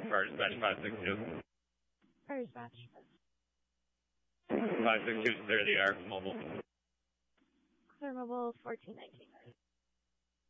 Fire dispatch 562. Fire dispatch. 562, clear the air, mobile. Clear mobile 1419.